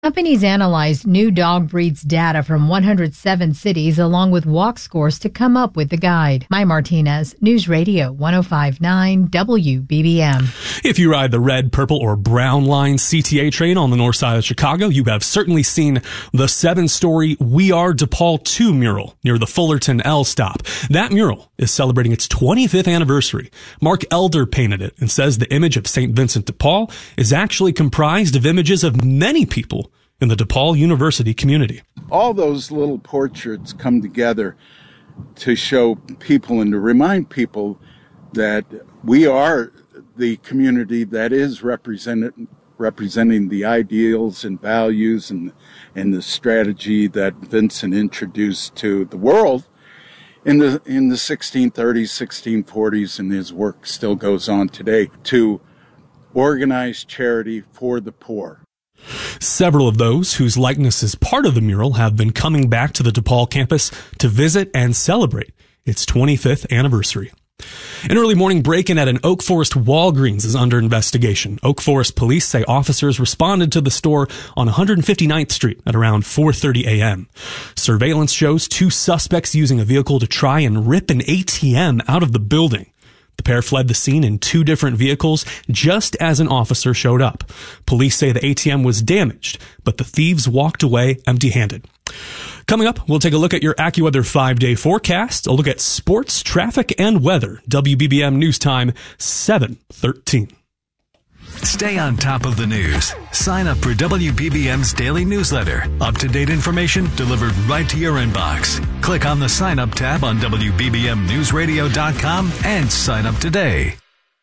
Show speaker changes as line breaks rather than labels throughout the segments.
Companies analyzed new dog breeds data from 107 cities along with walk scores to come up with the guide. Mai Martinez, News Radio 105.9 WBBM.
If you ride the red, purple, or brown line CTA train on the north side of Chicago, you have certainly seen the 7-story We Are DePaul 2 mural near the Fullerton L stop. That mural is celebrating its 25th anniversary. Mark Elder painted it and says the image of St. Vincent de Paul is actually comprised of images of many people in the DePaul University community.
All those little portraits come together to show people and to remind people that we are the community that is representing the ideals and values and the strategy that Vincent introduced to the world in the 1630s, 1640s, and his work still goes on today to organize charity for the poor.
Several of those whose likeness is part of the mural have been coming back to the DePaul campus to visit and celebrate its 25th anniversary. An early morning break-in at an Oak Forest Walgreens is under investigation. Oak Forest police say officers responded to the store on 159th Street at around 4:30 a.m. Surveillance shows 2 suspects using a vehicle to try and rip an ATM out of the building. The pair fled the scene in 2 different vehicles just as an officer showed up. Police say the ATM was damaged, but the thieves walked away empty-handed. Coming up, we'll take a look at your AccuWeather 5-day forecast, a look at sports, traffic, and weather. WBBM News Time, 7:13.
Stay on top of the news. Sign up for WBBM's daily newsletter. Up-to-date information delivered right to your inbox. Click on the Sign Up tab on WBBMNewsRadio.com and sign up today.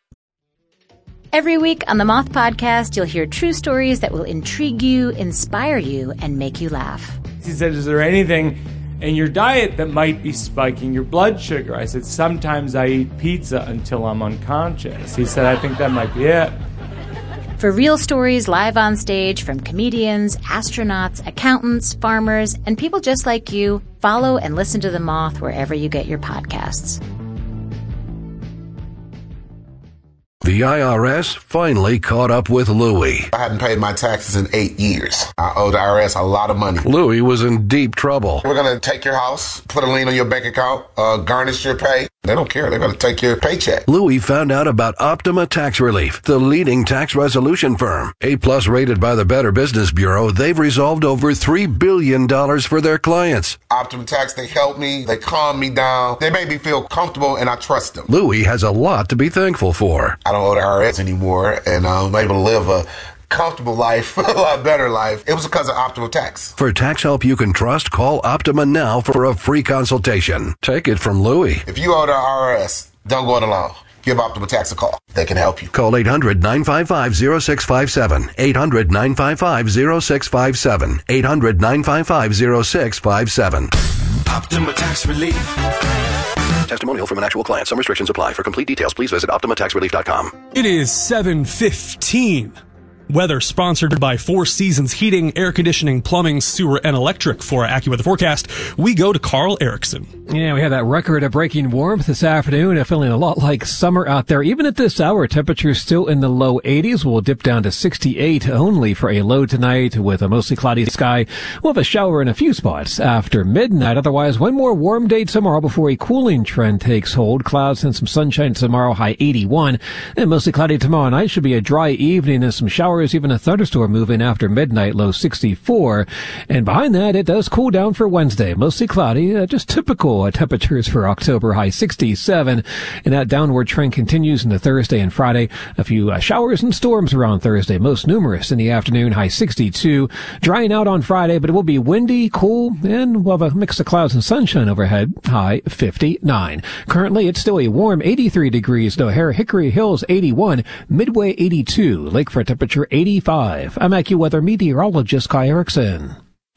Every week on the Moth Podcast, you'll hear true stories that will intrigue you, inspire you, and make you laugh.
He said, is there anything in your diet that might be spiking your blood sugar? I said, sometimes I eat pizza until I'm unconscious. He said, I think that might be it.
For real stories live on stage from comedians, astronauts, accountants, farmers, and people just like you, follow and listen to The Moth wherever you get your podcasts.
The IRS finally caught up with Louie.
I hadn't paid my taxes in 8 years. I owe the IRS a lot of money.
Louie was in deep trouble.
We're going to take your house, put a lien on your bank account, garnish your pay. They don't care. They're going to take your paycheck.
Louie found out about Optima Tax Relief, the leading tax resolution firm. A-plus rated by the Better Business Bureau, they've resolved over $3 billion for their clients.
Optima Tax, they help me. They calm me down. They make me feel comfortable, and I trust them.
Louie has a lot to be thankful for.
I don't owe the IRS anymore, and I'm able to live a comfortable life, a lot better life. It was because of Optima Tax.
For tax help you can trust, call Optima now for a free consultation. Take it from Louie.
If you owe the IRS, don't go it alone. Give Optima Tax a call. They can help you.
Call 800-955-0657. 800-955-0657. 800-955-0657.
Optima Tax Relief.
Testimonial from an actual client. Some restrictions apply. For complete details, please visit OptimaTaxRelief.com.
It is 7:15. Weather sponsored by Four Seasons Heating, Air Conditioning, Plumbing, Sewer, and Electric. For our AccuWeather forecast, we go to Carl Erickson.
Yeah, we had that record-breaking warmth this afternoon. Feeling a lot like summer out there. Even at this hour, temperatures still in the low 80s. We'll dip down to 68 only for a low tonight with a mostly cloudy sky. We'll have a shower in a few spots after midnight. Otherwise, one more warm day tomorrow before a cooling trend takes hold. Clouds and some sunshine tomorrow, high 81. And mostly cloudy tomorrow night. Should be a dry evening and some showers. Even a thunderstorm moving after midnight, low 64. And behind that, it does cool down for Wednesday. Mostly cloudy, just typical temperatures for October, high 67. And that downward trend continues into Thursday and Friday. A few showers and storms around Thursday, most numerous in the afternoon, high 62. Drying out on Friday, but it will be windy, cool, and we'll have a mix of clouds and sunshine overhead, high 59. Currently, it's still a warm 83 degrees. O'Hare, Hickory Hills, 81. Midway, 82. Lakefront temperature, 85. I'm AccuWeather meteorologist Kai Erickson.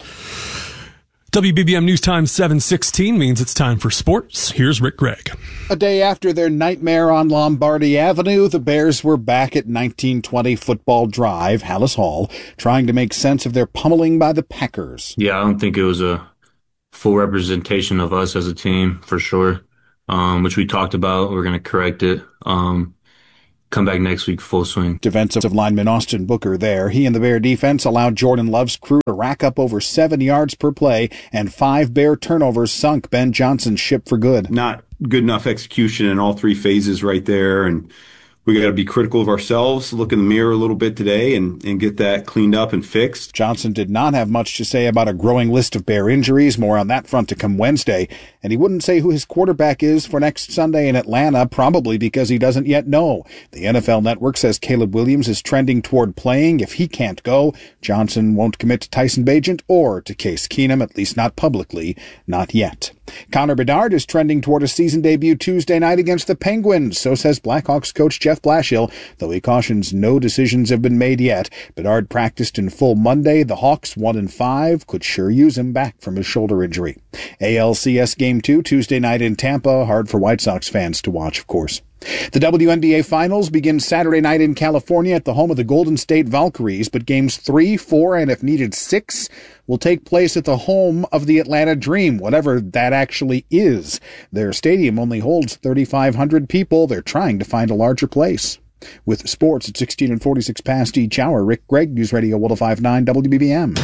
WBBM News Time 7:16 means it's time for sports. Here's Rick Gregg.
A day after their nightmare on Lombardi Avenue, the Bears were back at 1920 Football Drive, Hallis Hall, trying to make sense of their pummeling by the Packers.
Yeah, I don't think it was a full representation of us as a team, for sure, which we talked about. We're going to correct it. come back next week full swing.
Defensive lineman Austin Booker there. He and the Bear defense allowed Jordan Love's crew to rack up over 7 yards per play, and 5 Bear turnovers sunk Ben Johnson's ship for good.
Not good enough execution in all 3 phases right there, and we got to be critical of ourselves, look in the mirror a little bit today and get that cleaned up and fixed.
Johnson did not have much to say about a growing list of Bear injuries. More on that front to come Wednesday. And he wouldn't say who his quarterback is for next Sunday in Atlanta, probably because he doesn't yet know. The NFL Network says Caleb Williams is trending toward playing. If he can't go, Johnson won't commit to Tyson Bagent or to Case Keenum, at least not publicly, not yet. Connor Bedard is trending toward a season debut Tuesday night against the Penguins. So says Blackhawks coach Jeff Blashill, though he cautions no decisions have been made yet. Bedard practiced in full Monday. The Hawks 1-5 could sure use him back from his shoulder injury. ALCS Game 2 Tuesday night in Tampa. Hard for White Sox fans to watch, of course. The WNBA Finals begin Saturday night in California at the home of the Golden State Valkyries, but games 3, 4, and if needed 6 will take place at the home of the Atlanta Dream, whatever that actually is. Their stadium only holds 3,500 people. They're trying to find a larger place. With sports at 16 and 46 past each hour, Rick Gregg, News Radio 105.9 WBBM.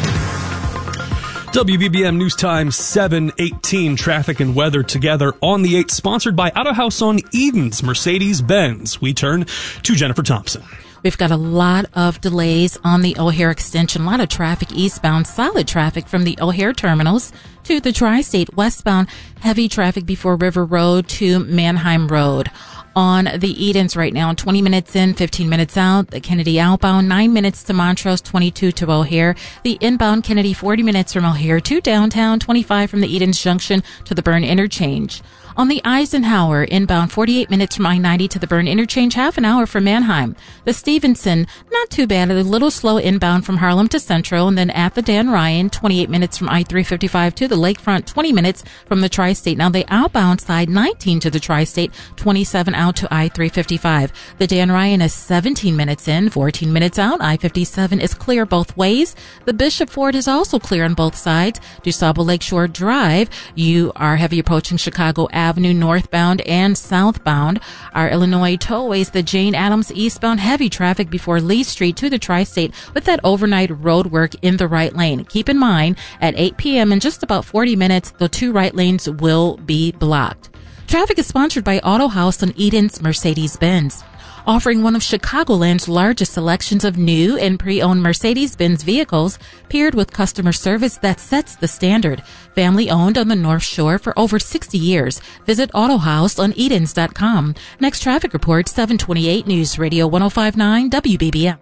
WBBM News Time 7:18, traffic and weather together on the 8, sponsored by Auto House on Edens, Mercedes-Benz. We turn to Jennifer Thompson.
We've got a lot of delays on the O'Hare extension, a lot of traffic eastbound, solid traffic from the O'Hare terminals to the Tri-State westbound, heavy traffic before River Road to Manheim Road. On the Edens right now, 20 minutes in, 15 minutes out. The Kennedy outbound, 9 minutes to Montrose, 22 to O'Hare. The inbound Kennedy, 40 minutes from O'Hare to downtown, 25 from the Edens Junction to the Byrne Interchange. On the Eisenhower, inbound 48 minutes from I-90 to the Byrne Interchange, half an hour from Manheim. The Stevenson, not too bad, a little slow inbound from Harlem to Central, and then at the Dan Ryan, 28 minutes from I-355 to the Lakefront, 20 minutes from the Tri-State. Now the outbound side, 19 to the Tri-State, 27 out to I-355. The Dan Ryan is 17 minutes in, 14 minutes out. I-57 is clear both ways. The Bishop Ford is also clear on both sides. DuSable Lakeshore Drive, you are heavy approaching Chicago Avenue northbound and southbound. Our Illinois tollways, the Jane Addams eastbound, heavy traffic before Lee Street to the Tri-State with that overnight road work in the right lane. Keep in mind, at 8 p.m. in just about 40 minutes, the 2 right lanes will be blocked. Traffic is sponsored by Auto House on Edens, Mercedes-Benz, offering one of Chicagoland's largest selections of new and pre-owned Mercedes-Benz vehicles, paired with customer service that sets the standard. Family owned on the North Shore for over 60 years. Visit AutoHouseOnEdens.com. Next traffic report, 728 News Radio 105.9 WBBM.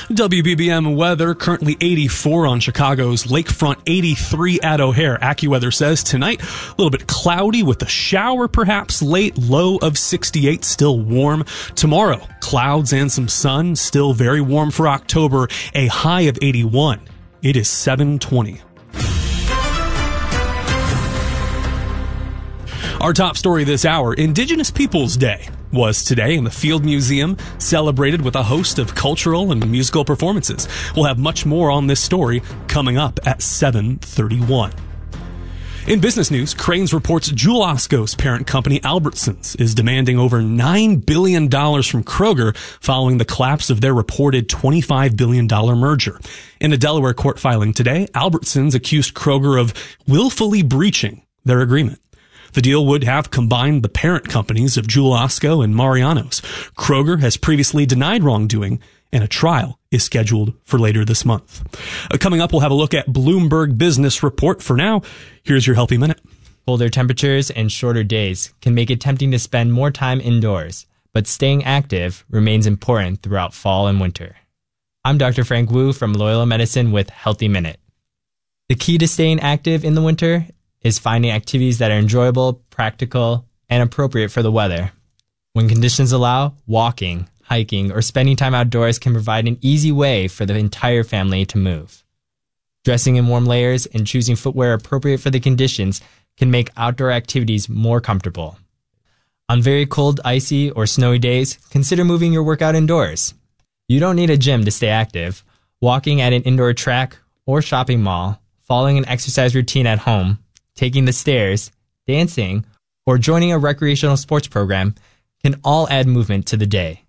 WBBM weather, currently 84 on Chicago's lakefront, 83 at O'Hare. AccuWeather says tonight, a little bit cloudy with a shower perhaps late, low of 68, still warm. Tomorrow, clouds and some sun, still very warm for October, a high of 81. It is 7:20. Our top story this hour, Indigenous Peoples Day was today, and the Field Museum celebrated with a host of cultural and musical performances. We'll have much more on this story coming up at 7:31. In business news, Crain's reports Jewel Osco's parent company Albertsons is demanding over $9 billion from Kroger following the collapse of their reported $25 billion merger. In a Delaware court filing today, Albertsons accused Kroger of willfully breaching their agreement. The deal would have combined the parent companies of Jewel Osco and Mariano's. Kroger has previously denied wrongdoing, and a trial is scheduled for later this month. Coming up, we'll have a look at Bloomberg Business Report. For now, here's your Healthy Minute.
Colder temperatures and shorter days can make it tempting to spend more time indoors, but staying active remains important throughout fall and winter. I'm Dr. Frank Wu from Loyola Medicine with Healthy Minute. The key to staying active in the winter is finding activities that are enjoyable, practical, and appropriate for the weather. When conditions allow, walking, hiking, or spending time outdoors can provide an easy way for the entire family to move. Dressing in warm layers and choosing footwear appropriate for the conditions can make outdoor activities more comfortable. On very cold, icy, or snowy days, consider moving your workout indoors. You don't need a gym to stay active. Walking at an indoor track or shopping mall, following an exercise routine at home, taking the stairs, dancing, or joining a recreational sports program can all add movement to the day.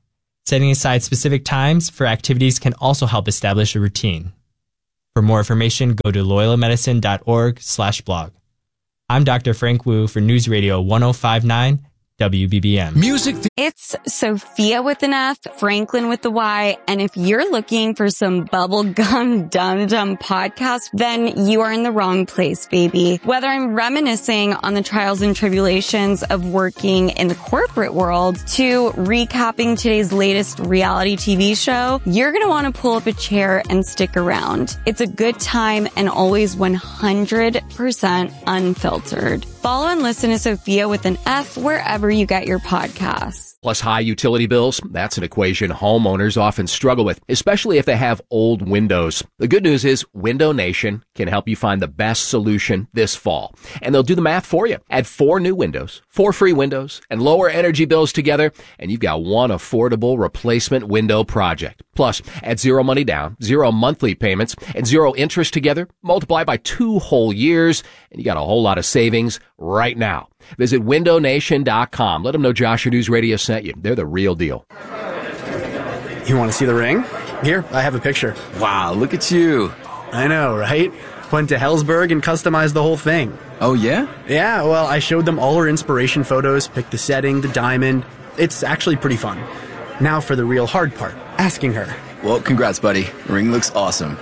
Setting aside specific times for activities can also help establish a routine. For more information, go to loyolamedicine.org/blog. I'm Dr. Frank Wu for News Radio 1059 WBBM.
Music. It's Sophia with an F, Franklin with the Y, and if you're looking for some bubblegum dum-dum podcast, then you are in the wrong place, baby. Whether I'm reminiscing on the trials and tribulations of working in the corporate world to recapping today's latest reality TV show, you're going to want to pull up a chair and stick around. It's a good time and always 100% unfiltered. Follow and listen to Sophia with an F wherever you get your podcasts.
Plus high utility bills, that's an equation homeowners often struggle with, especially if they have old windows. The good news is Window Nation can help you find the best solution this fall. And they'll do the math for you. Add 4 new windows, 4 free windows, and lower energy bills together, and you've got one affordable replacement window project. Plus, add 0 money down, 0 monthly payments, and 0 interest together, multiply by 2 whole years, and you got a whole lot of savings right now. Visit windownation.com. Let them know Joshua News Radio sent you. They're the real deal.
You want to see the ring? Here, I have a picture. Wow, look at you. I know, right? Went to Helzberg and customized the whole thing. Oh, yeah? Yeah, well, I showed them all her inspiration photos, picked the setting, the diamond. It's actually pretty fun. Now for the real hard part, asking her. Well, congrats, buddy. The ring looks awesome.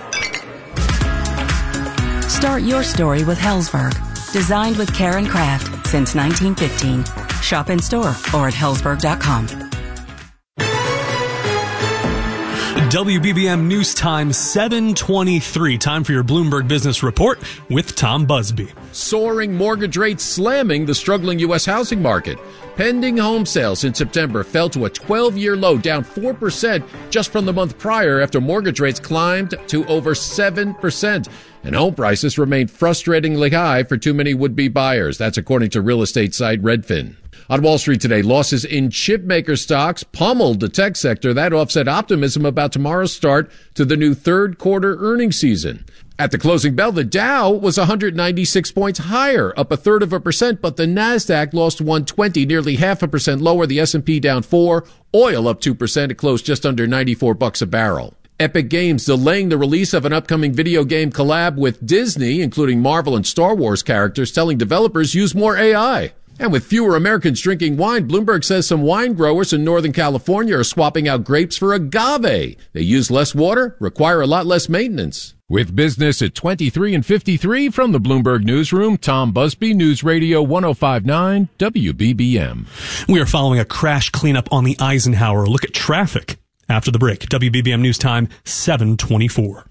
Start your story with Helzberg. Designed with care and craft since 1915. Shop in store or at Helzberg.com.
WBBM News Time 7:23. Time for your Bloomberg Business Report with Tom Busby.
Soaring mortgage rates slamming the struggling U.S. housing market. Pending home sales in September fell to a 12-year low, down 4% just from the month prior after mortgage rates climbed to over 7%. And home prices remain frustratingly high for too many would-be buyers. That's according to real estate site Redfin. On Wall Street today, losses in chipmaker stocks pummeled the tech sector. That offset optimism about tomorrow's start to the new third quarter earnings season. At the closing bell, the Dow was 196 points higher, up 1/3%, but the Nasdaq lost 120, nearly 0.5% lower. The S&P down 4, oil up 2%. It closed just under $94 a barrel. Epic Games delaying the release of an upcoming video game collab with Disney, including Marvel and Star Wars characters, telling developers use more AI. And with fewer Americans drinking wine, Bloomberg says some wine growers in Northern California are swapping out grapes for agave. They use less water, require a lot less maintenance. With business at 23 and 53 from the Bloomberg Newsroom, Tom Busby, News Radio 1059 WBBM.
We are following a crash cleanup on the Eisenhower. Look at traffic after the break. WBBM News Time 7:24.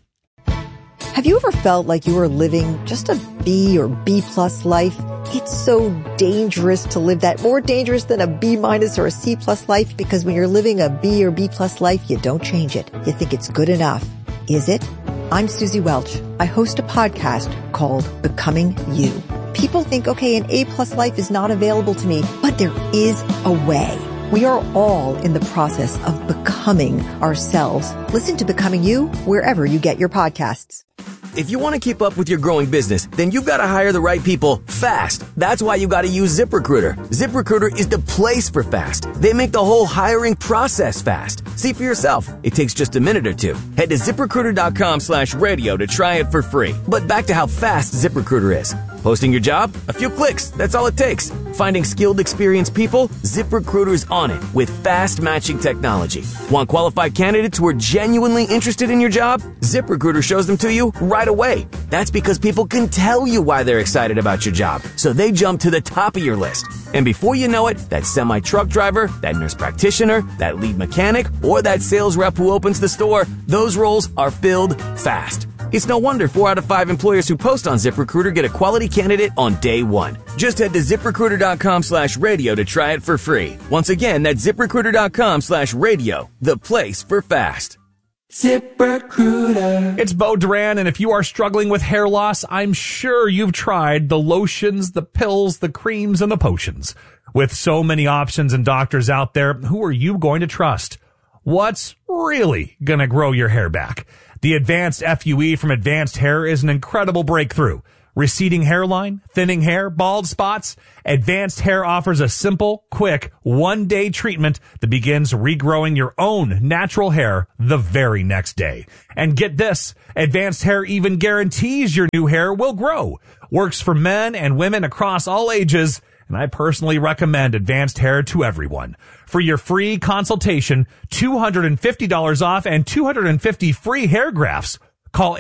Have you ever felt like you were living just a B or B plus life? It's so dangerous to live that, more dangerous than a B minus or a C plus life, because when you're living a B or B plus life, you don't change it. You think it's good enough. Is it? I'm Susie Welch. I host a podcast called Becoming You. People think, okay, an A plus life is not available to me, but there is a way. We are all in the process of becoming ourselves. Listen to Becoming You wherever you get your podcasts.
If you want to keep up with your growing business, then you've got to hire the right people fast. That's why you got to use ZipRecruiter. ZipRecruiter is the place for fast. They make the whole hiring process fast. See for yourself. It takes just a minute or two. Head to ZipRecruiter.com/radio to try it for free. But back to how fast ZipRecruiter is. Posting your job? A few clicks. That's all it takes. Finding skilled, experienced people? ZipRecruiter's on it with fast matching technology. Want qualified candidates who are genuinely interested in your job? ZipRecruiter shows them to you right away. That's because people can tell you why they're excited about your job, so they jump to the top of your list. And before you know it, that semi-truck driver, that nurse practitioner, that lead mechanic, or that sales rep who opens the store, those roles are filled fast. It's no wonder 4 out of 5 employers who post on ZipRecruiter get a quality candidate on day one. Just head to ZipRecruiter.com/radio to try it for free. Once again, that's ZipRecruiter.com/radio, the place for fast.
ZipRecruiter. It's Bo Duran, and if you are struggling with hair loss, I'm sure you've tried the lotions, the pills, the creams, and the potions. With so many options and doctors out there, who are you going to trust? What's really going to grow your hair back? The Advanced FUE from Advanced Hair is an incredible breakthrough. Receding hairline, thinning hair, bald spots? Advanced Hair offers a simple, quick, one-day treatment that begins regrowing your own natural hair the very next day. And get this, Advanced Hair even guarantees your new hair will grow. Works for men and women across all ages, and I personally recommend Advanced Hair to everyone. For your free consultation, $250 off and 250 free hair grafts. Call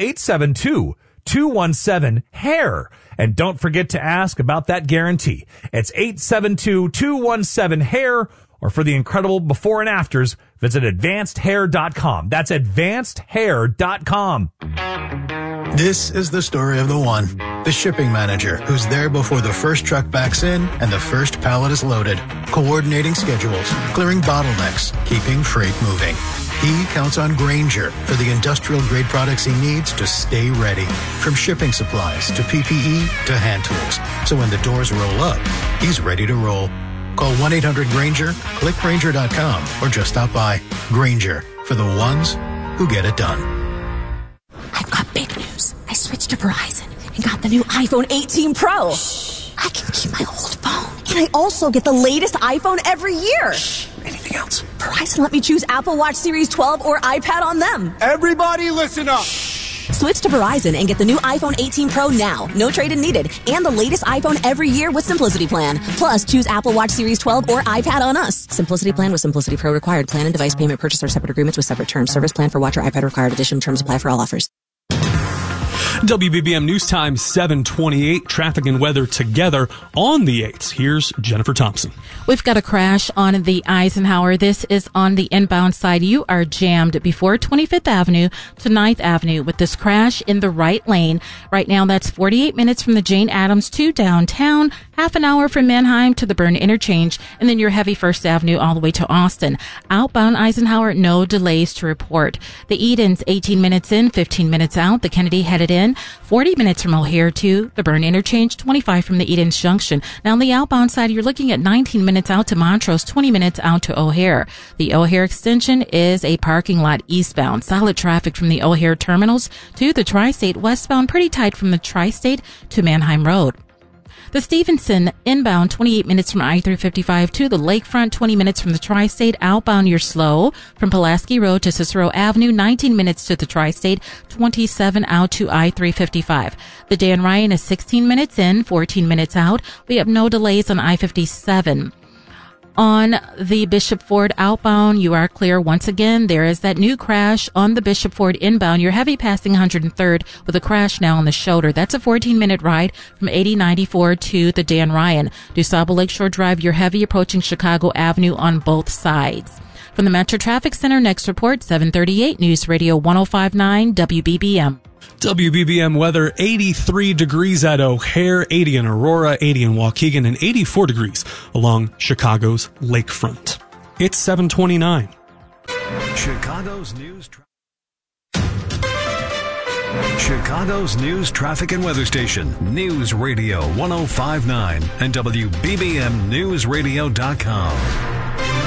872-217-HAIR. And don't forget to ask about that guarantee. It's 872-217-HAIR. Or for the incredible before and afters, visit AdvancedHair.com. That's AdvancedHair.com.
This is the story of the one, the shipping manager, who's there before the first truck backs in and the first pallet is loaded, coordinating schedules, clearing bottlenecks, keeping freight moving. He counts on Grainger for the industrial-grade products he needs to stay ready, from shipping supplies to PPE to hand tools. So when the doors roll up, he's ready to roll. Call 1-800-GRAINGER, click Grainger.com, or just stop by. Grainger, for the ones who get it done.
I've got big news. I switched to Verizon and got the new iPhone 18 Pro. Shh. I can keep my old phone. And I also get the latest iPhone every year. Shh. Anything else? Verizon let me choose Apple Watch Series 12 or iPad on them.
Everybody listen up.
Switch to Verizon and get the new iPhone 18 Pro now. No trade-in needed. And the latest iPhone every year with Simplicity Plan. Plus, choose Apple Watch Series 12 or iPad on us. Simplicity Plan with Simplicity Pro required. Plan and device payment purchase are separate agreements with separate terms. Service plan for watch or iPad required. Additional terms apply for all offers.
WBBM News Time 7:28. Traffic and weather together on the 8s. Here's Jennifer Thompson.
We've got a crash on the Eisenhower. This is on the inbound side. You are jammed before 25th Avenue to 9th Avenue with this crash in the right lane. Right now, that's 48 minutes from the Jane Addams to downtown, half an hour from Manheim to the Byrne Interchange, and then your heavy 1st Avenue all the way to Austin. Outbound Eisenhower, no delays to report. The Edens, 18 minutes in, 15 minutes out. The Kennedy headed in, 40 minutes from O'Hare to the Byrne Interchange, 25 from the Edens Junction. Now on the outbound side, you're looking at 19 minutes out to Montrose, 20 minutes out to O'Hare. The O'Hare extension is a parking lot eastbound. Solid traffic from the O'Hare terminals to the Tri-State westbound, pretty tight from the Tri-State to Manheim Road. The Stevenson inbound, 28 minutes from I-355 to the Lakefront, 20 minutes from the Tri-State. Outbound, you're slow from Pulaski Road to Cicero Avenue, 19 minutes to the Tri-State, 27 out to I-355. The Dan Ryan is 16 minutes in, 14 minutes out. We have no delays on I-57. On the Bishop Ford outbound, you are clear once again. There is that new crash on the Bishop Ford inbound. You're heavy passing 103rd with a crash now on the shoulder. That's a 14-minute ride from 8094 to the Dan Ryan. DuSable Lakeshore Drive, you're heavy approaching Chicago Avenue on both sides. From the Metro Traffic Center, next report, 738 News Radio 105.9 WBBM.
WBBM weather, 83 degrees at O'Hare, 80 in Aurora, 80 in Waukegan, and 84 degrees along Chicago's lakefront. It's 7:29.
Chicago's news, traffic, and weather station, News Radio 105.9 and WBBMNewsRadio.com.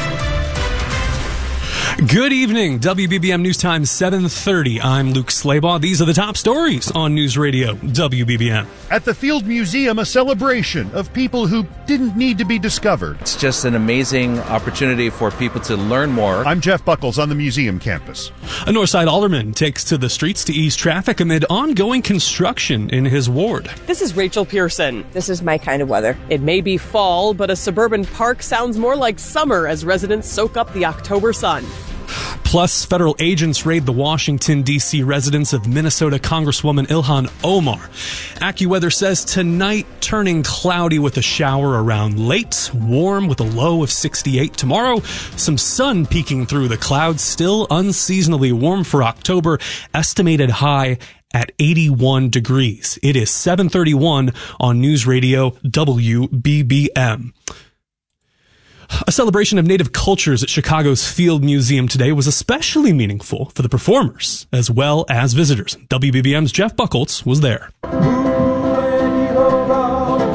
Good evening, WBBM News Time 7:30. I'm Luke Slaybaugh. These are the top stories on News Radio WBBM.
At the Field Museum, a celebration of people who didn't need to be discovered.
It's just an amazing opportunity for people to learn more.
I'm Jeff Buckles on the museum campus.
A Northside alderman takes to the streets to ease traffic amid ongoing construction in his ward.
This is Rachel Pearson. This is my kind of weather. It may be fall, but a suburban park sounds more like summer as residents soak up the October sun.
Plus, federal agents raid the Washington, D.C. residence of Minnesota Congresswoman Ilhan Omar. AccuWeather says tonight turning cloudy with a shower around late, warm with a low of 68. Tomorrow, some sun peeking through the clouds, still unseasonably warm for October, estimated high at 81 degrees. It is 7:31 on News Radio WBBM. A celebration of native cultures at Chicago's Field Museum today was especially meaningful for the performers as well as visitors. WBBM's Jeff Buckles was there.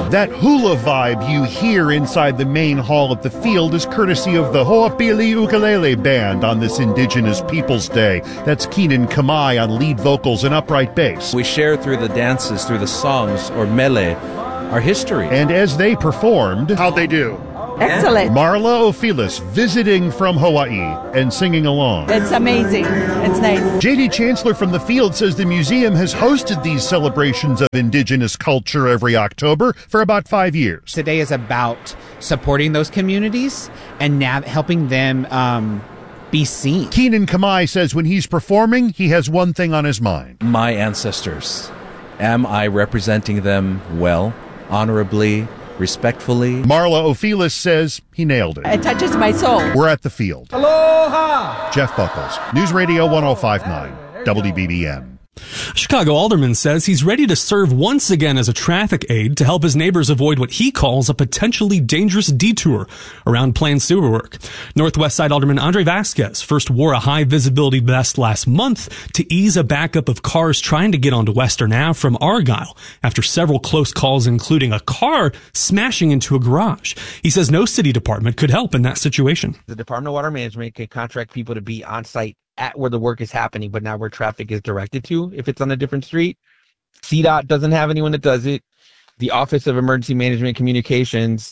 That hula vibe you hear inside the main hall at the field is courtesy of the Ho'opili Ukulele Band on this Indigenous Peoples Day. That's Keenan Kamai on lead vocals and upright bass.
We share through the dances, through the songs, or mele, our history.
And as they performed, how'd they do?
Excellent.
Marla Ophelis visiting from Hawaii and singing along.
It's amazing. It's nice.
J.D. Chancellor from the field says the museum has hosted these celebrations of Indigenous culture every October for about 5 years.
Today is about supporting those communities and helping them be seen.
Keenan Kamai says when he's performing, he has one thing on his mind.
My ancestors. Am I representing them well, honorably, respectfully?
Marla Ophelis says he nailed it.
It touches my soul.
We're at the field.
Aloha!
Jeff Buckles, News Radio 105.9, WBBM.
Chicago alderman says he's ready to serve once again as a traffic aide to help his neighbors avoid what he calls a potentially dangerous detour around planned sewer work. Northwest Side Alderman Andre Vasquez first wore a high visibility vest last month to ease a backup of cars trying to get onto Western Ave from Argyle after several close calls, including a car smashing into a garage. He says no city department could help in that situation.
The Department of Water Management can contract people to be on site at where the work is happening, but not where traffic is directed to if it's on a different street. CDOT doesn't have anyone that does it. The Office of Emergency Management Communications,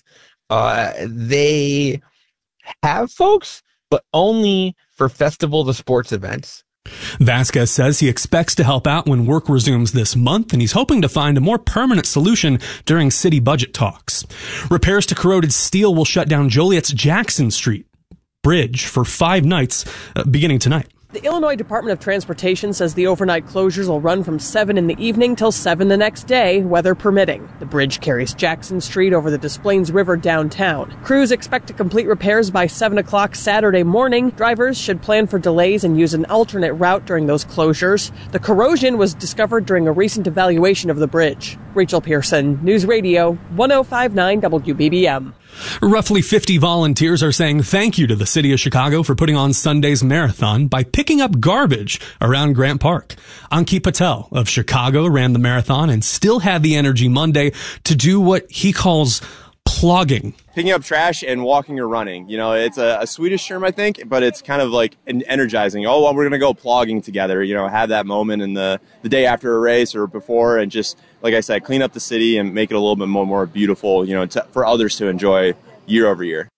they have folks, but only for festivals or sports events.
Vasquez says he expects to help out when work resumes this month, and he's hoping to find a more permanent solution during city budget talks. Repairs to corroded steel will shut down Joliet's Jackson Street Bridge for 5 nights, beginning tonight.
The Illinois Department of Transportation says the overnight closures will run from 7 in the evening till 7 the next day, weather permitting. The bridge carries Jackson Street over the Des Plaines River downtown. Crews expect to complete repairs by 7 o'clock Saturday morning. Drivers should plan for delays and use an alternate route during those closures. The corrosion was discovered during a recent evaluation of the bridge. Rachel Pearson, News Radio 105.9 WBBM.
Roughly 50 volunteers are saying thank you to the city of Chicago for putting on Sunday's marathon by picking up garbage around Grant Park. Ankit Patel of Chicago ran the marathon and still had the energy Monday to do what he calls plogging.
Picking up trash and walking or running. You know, it's a Swedish term, I think, but it's kind of like energizing. Oh, well, we're going to go plogging together, you know, have that moment in the day after a race or before, and just, like I said, clean up the city and make it a little bit more beautiful, you know, for others to enjoy year over year.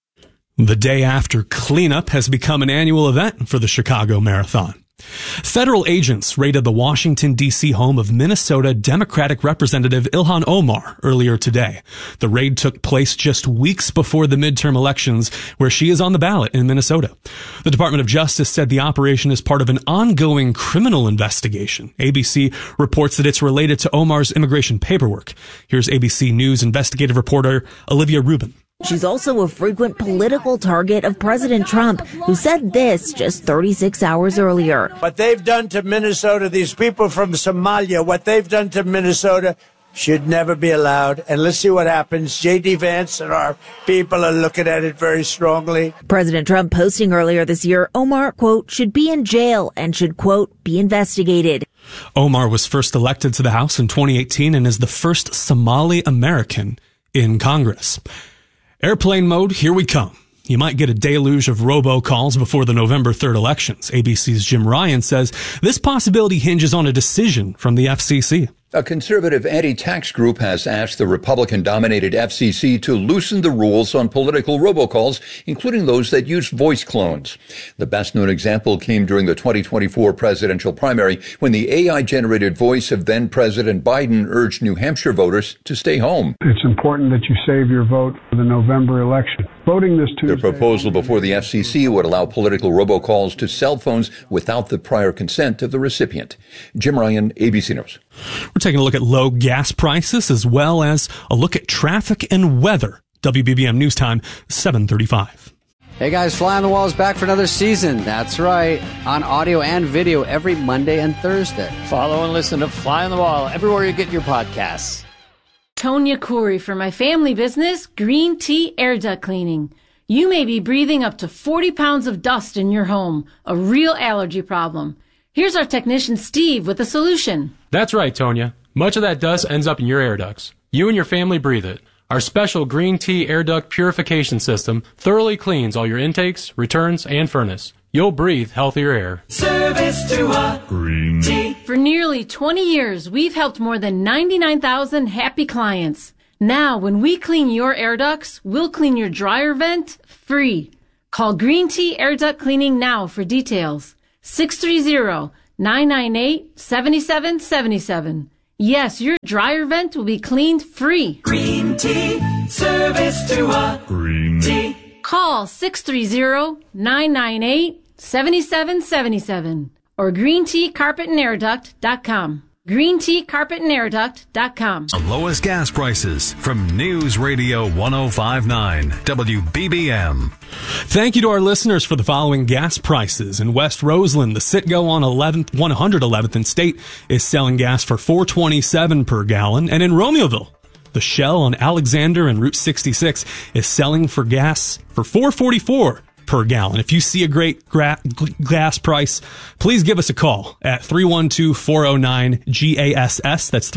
The day after cleanup has become an annual event for the Chicago Marathon. Federal agents raided the Washington, D.C. home of Minnesota Democratic Representative Ilhan Omar earlier today. The raid took place just weeks before the midterm elections, where she is on the ballot in Minnesota. The Department of Justice said the operation is part of an ongoing criminal investigation. ABC reports that it's related to Omar's immigration paperwork. Here's ABC News investigative reporter Olivia Rubin.
She's also a frequent political target of President Trump, who said this just 36 hours earlier.
What they've done to Minnesota, these people from Somalia, what they've done to Minnesota should never be allowed. And let's see what happens. J.D. Vance and our people are looking at it very strongly.
President Trump posting earlier this year, Omar, quote, should be in jail and should, quote, be investigated.
Omar was first elected to the House in 2018 and is the first Somali American in Congress. Airplane mode, here we come. You might get a deluge of robocalls before the November 3rd elections. ABC's Jim Ryan says this possibility hinges on a decision from the FCC.
A conservative anti-tax group has asked the Republican-dominated FCC to loosen the rules on political robocalls, including those that use voice clones. The best-known example came during the 2024 presidential primary when the AI-generated voice of then-President Biden urged New Hampshire voters to stay home.
It's important that you save your vote for the November election. Voting this Tuesday.
The proposal before the FCC would allow political robocalls to cell phones without the prior consent of the recipient. Jim Ryan, ABC News.
We're taking a look at low gas prices as well as a look at traffic and weather. WBBM News Time, 7:35.
Hey guys, Fly on the Wall is back for another season. That's right. On audio and video every Monday and Thursday.
Follow and listen to Fly on the Wall everywhere you get your podcasts.
Tonya Corey for my family business, Green Tea Air Duct Cleaning. You may be breathing up to 40 pounds of dust in your home, a real allergy problem. Here's our technician Steve with a solution.
That's right, Tonya. Much of that dust ends up in your air ducts.
You and your family breathe it. Our special green tea air duct purification system thoroughly cleans all your intakes, returns, and furnace. You'll breathe healthier air.
Service to a green tea.
For nearly 20 years, we've helped more than 99,000 happy clients. Now, when we clean your air ducts, we'll clean your dryer vent free. Call Green Tea Air Duct Cleaning now for details. 630-998-7777. Yes, your dryer vent will be cleaned free.
Green tea, service to a green tea.
Call 630-998-7777 or greenteacarpetandairduct.com. greenteacarpetandairduct.com.
The lowest gas prices from News Radio 105.9 WBBM.
Thank you to our listeners for the following gas prices. In West Roseland, the Citgo on 111th and State is selling gas for $4.27 per gallon. And in Romeoville, the Shell on Alexander and Route 66 is selling for gas for $4.44 per gallon. If you see a great gas price, please give us a call at 312-409-GASS. That's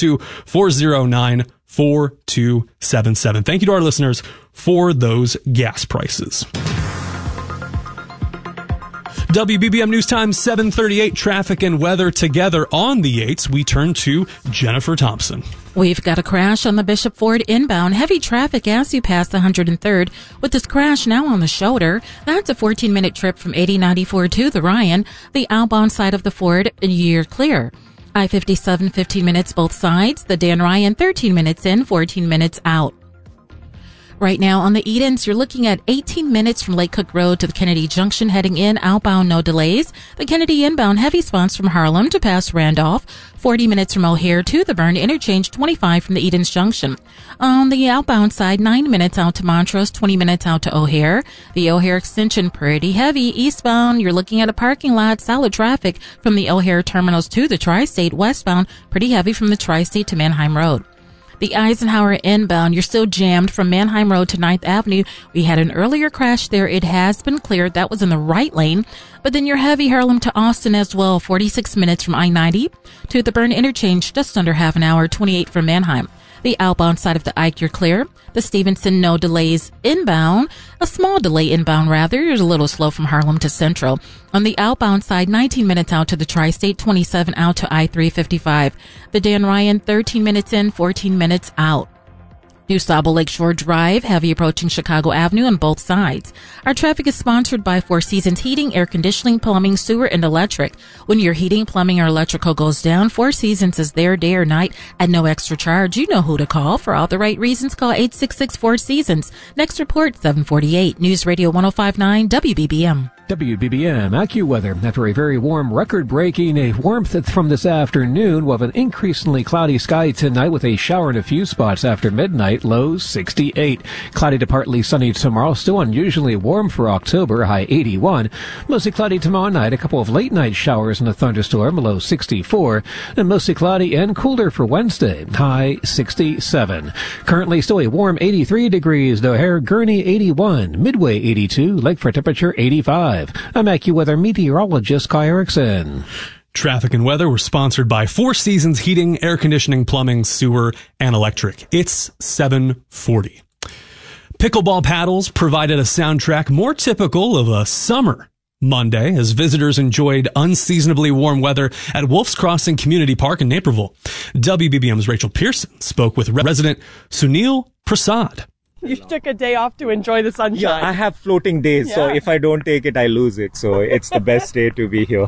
312-409-4277. Thank you to our listeners for those gas prices. WBBM News Time 7:38, traffic and weather together on the 8s. We turn to Jennifer Thompson.
We've got a crash on the Bishop Ford inbound. Heavy traffic as you pass the 103rd. With this crash now on the shoulder, that's a 14-minute trip from 8094 to the Ryan. The outbound side of the Ford, you're clear. I-57, 15 minutes both sides. The Dan Ryan, 13 minutes in, 14 minutes out. Right now on the Edens, you're looking at 18 minutes from Lake Cook Road to the Kennedy Junction. Heading in, outbound, no delays. The Kennedy inbound, heavy spots from Harlem to past Randolph. 40 minutes from O'Hare to the Byrne Interchange, 25 from the Edens Junction. On the outbound side, 9 minutes out to Montrose, 20 minutes out to O'Hare. The O'Hare extension, pretty heavy. Eastbound, you're looking at a parking lot, solid traffic from the O'Hare terminals to the Tri-State. Westbound, pretty heavy from the Tri-State to Manheim Road. The Eisenhower inbound, you're still jammed from Manheim Road to 9th Avenue. We had an earlier crash there. It has been cleared. That was in the right lane. But then you're heavy Harlem to Austin as well. 46 minutes from I-90 to the Byrne Interchange, just under half an hour, 28 from Manheim. The outbound side of the Ike, you're clear. The Stevenson, no delays inbound. A small delay inbound, rather. You're a little slow from Harlem to Central. On the outbound side, 19 minutes out to the Tri-State, 27 out to I-355. The Dan Ryan, 13 minutes in, 14 minutes out. New Sabo Lakeshore Drive, heavy approaching Chicago Avenue on both sides. Our traffic is sponsored by Four Seasons Heating, Air Conditioning, Plumbing, Sewer, and Electric. When your heating, plumbing, or electrical goes down, Four Seasons is there day or night at no extra charge. You know who to call. For all the right reasons, call 866-4SEASONS. Next report, 748. News Radio 105.9 WBBM.
WBBM AccuWeather. After a very warm, record-breaking warmth from this afternoon, we'll have an increasingly cloudy sky tonight with a shower in a few spots after midnight. Lows 68. Cloudy to partly sunny tomorrow. Still unusually warm for October. High 81. Mostly cloudy tomorrow night. A couple of late-night showers and a thunderstorm. Low 64. And mostly cloudy and cooler for Wednesday. High 67. Currently still a warm 83 degrees. O'Hare, Gurney 81. Midway 82. Lakefront temperature 85. I'm AccuWeather meteorologist Kai Erickson.
Traffic and weather were sponsored by Four Seasons Heating, Air Conditioning, Plumbing, Sewer, and Electric. It's 7:40. Pickleball paddles provided a soundtrack more typical of a summer Monday as visitors enjoyed unseasonably warm weather at Wolf's Crossing Community Park in Naperville. WBBM's Rachel Pearson spoke with resident Sunil Prasad.
You took a day off to enjoy the sunshine.
Yeah, I have floating days, so if I don't take it, I lose it. So it's the best day to be here.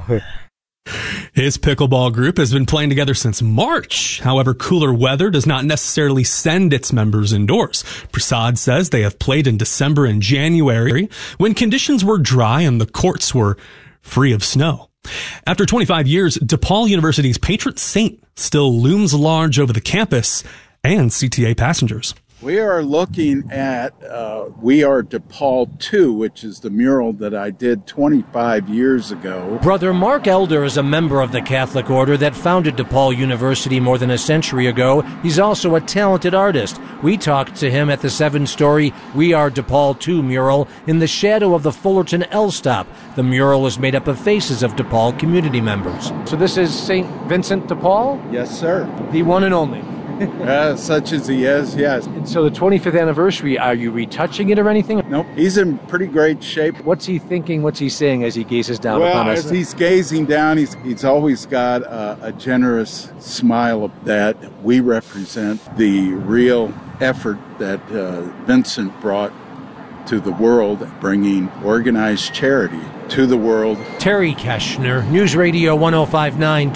His pickleball group has been playing together since March. However, cooler weather does not necessarily send its members indoors. Prasad says they have played in December and January when conditions were dry and the courts were free of snow. After 25 years, DePaul University's patron saint still looms large over the campus and CTA passengers.
We are looking at We Are DePaul 2, which is the mural that I did 25 years ago.
Brother Mark Elder is a member of the Catholic order that founded DePaul University more than a century ago. He's also a talented artist. We talked to him at the 7-story We Are DePaul 2 mural in the shadow of the Fullerton L stop. The mural is made up of faces of DePaul community members.
So this is St. Vincent de Paul?
Yes, sir.
The one and only.
Such as he is, yes.
And so the 25th anniversary, are you retouching it or anything?
Nope. He's in pretty great shape.
What's he thinking? What's he saying as he gazes down upon us?
As he's gazing down, he's always got a generous smile that we represent the real effort that Vincent brought to the world, bringing organized charity to the world.
Terry Keshner, News Radio 105.9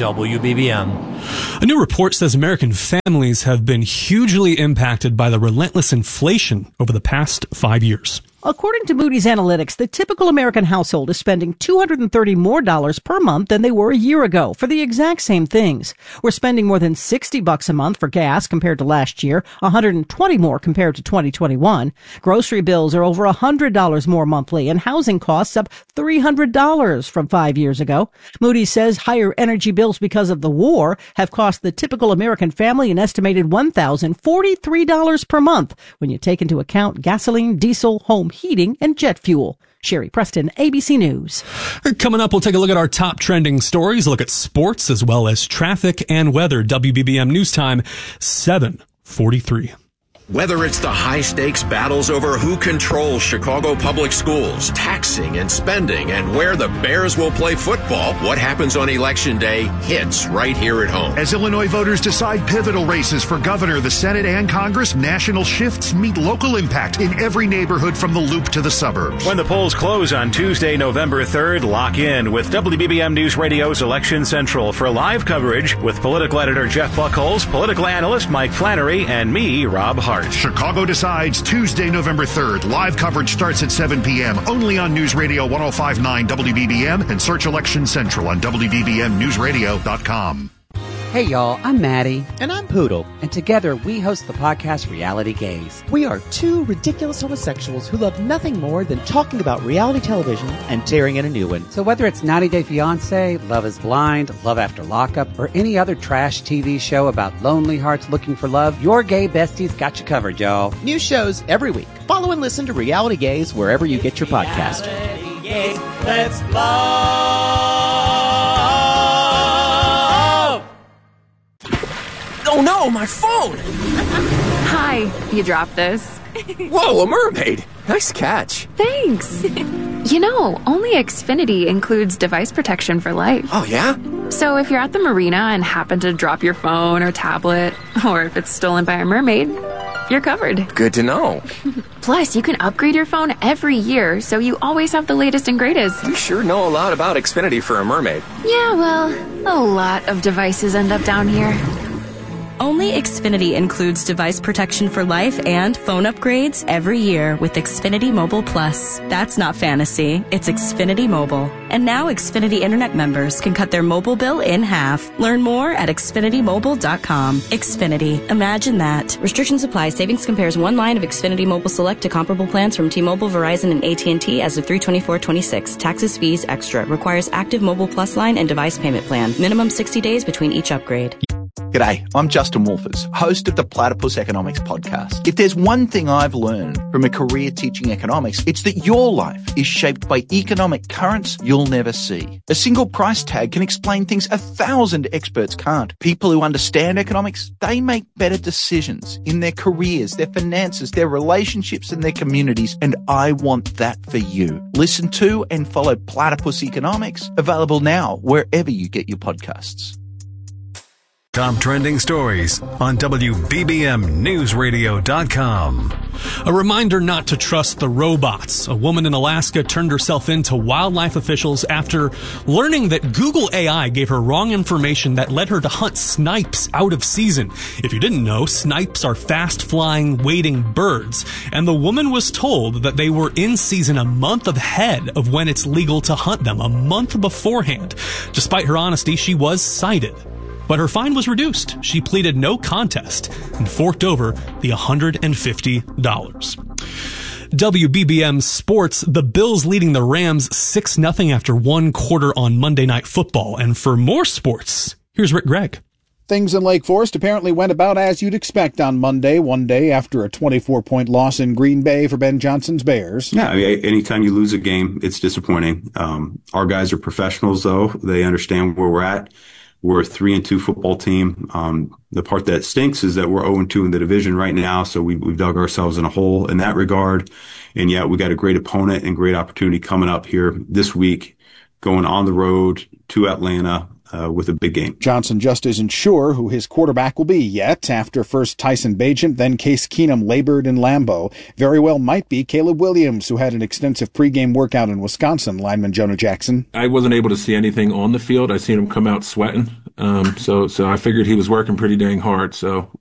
WBBM.
A new report says American families have been hugely impacted by the relentless inflation over the past 5 years.
According to Moody's Analytics, the typical American household is spending $230 more per month than they were a year ago for the exact same things. We're spending more than $60 a month for gas compared to last year, $120 more compared to 2021. Grocery bills are over $100 more monthly, and housing costs up $300 from 5 years ago. Moody's says higher energy bills because of the war have cost the typical American family an estimated $1,043 per month when you take into account gasoline, diesel, home heating, and jet fuel. Sherry Preston, ABC News.
Coming up, we'll take a look at our top trending stories, look at sports, as well as traffic and weather. WBBM News Time, 7:43.
Whether it's the high-stakes battles over who controls Chicago public schools, taxing and spending, and where the Bears will play football, what happens on Election Day hits right here at home.
As Illinois voters decide pivotal races for governor, the Senate, and Congress, national shifts meet local impact in every neighborhood from the Loop to the suburbs.
When the polls close on Tuesday, November 3rd, lock in with WBBM News Radio's Election Central for live coverage with political editor Jeff Buckholz, political analyst Mike Flannery, and me, Rob Hart.
Chicago decides Tuesday, November 3rd. Live coverage starts at 7 p.m. only on News Radio 105.9 WBBM and search Election Central on WBBMNewsRadio.com.
Hey y'all, I'm Maddie. And I'm Poodle. And together we host the podcast Reality Gaze.
We are two ridiculous homosexuals who love nothing more than talking about reality television and tearing in a new one.
So whether it's 90 Day Fiancé, Love is Blind, Love After Lockup, or any other trash TV show about lonely hearts looking for love, your gay besties got you covered, y'all.
New shows every week. Follow and listen to Reality Gaze wherever you get your podcast.
Reality Gaze, let's love.
Oh no, my phone!
Hi, you dropped this.
Whoa, a mermaid! Nice catch.
Thanks. You know, only Xfinity includes device protection for life.
Oh yeah?
So if you're at the marina and happen to drop your phone or tablet, or if it's stolen by a mermaid, you're covered.
Good to know.
Plus, you can upgrade your phone every year, so you always have the latest and greatest.
You sure know a lot about Xfinity for a mermaid.
Yeah, well, a lot of devices end up down here.
Only Xfinity includes device protection for life and phone upgrades every year with Xfinity Mobile Plus. That's not fantasy, it's Xfinity Mobile. And now Xfinity Internet members can cut their mobile bill in half. Learn more at XfinityMobile.com. Xfinity. Imagine that. Restrictions apply. Savings compares one line of Xfinity Mobile Select to comparable plans from T-Mobile, Verizon, and AT&T as of 3/24/26. Taxes, fees, extra. Requires active Mobile Plus line and device payment plan. Minimum 60 days between each upgrade.
G'day, I'm Justin Wolfers, host of the Platypus Economics podcast. If there's one thing I've learned from a career teaching economics, it's that your life is shaped by economic currents you'll never see. A single price tag can explain things 1,000 experts can't. People who understand economics, they make better decisions in their careers, their finances, their relationships, and their communities, and I want that for you. Listen to and follow Platypus Economics, available now wherever you get your podcasts.
Top trending stories on WBBMNewsRadio.com.
A reminder not to trust the robots. A woman in Alaska turned herself in to wildlife officials after learning that Google AI gave her wrong information that led her to hunt snipes out of season. If you didn't know, snipes are fast-flying, wading birds, and the woman was told that they were in season a month ahead of when it's legal to hunt them, a month beforehand. Despite her honesty, she was cited. But her fine was reduced. She pleaded no contest and forked over the $150. WBBM Sports, the Bills leading the Rams 6-0 after one quarter on Monday Night Football. And for more sports, here's Rick Gregg.
Things in Lake Forest apparently went about as you'd expect on Monday, one day after a 24-point loss in Green Bay for Ben Johnson's Bears.
Yeah, I mean, anytime you lose a game, it's disappointing. Our guys are professionals, though. They understand where we're at.
We're a 3-2 football team. The part that stinks is that we're 0-2 in the division right now. So we've dug ourselves in a hole in that regard. And yet we got a great opponent and great opportunity coming up here this week, going on the road to Atlanta with a big game.
Johnson just isn't sure who his quarterback will be yet. After first Tyson Bagent, then Case Keenum labored in Lambeau. Very well might be Caleb Williams, who had an extensive pregame workout in Wisconsin. Lineman Jonah Jackson.
I wasn't able to see anything on the field. I seen him come out sweating. So I figured he was working pretty dang hard. So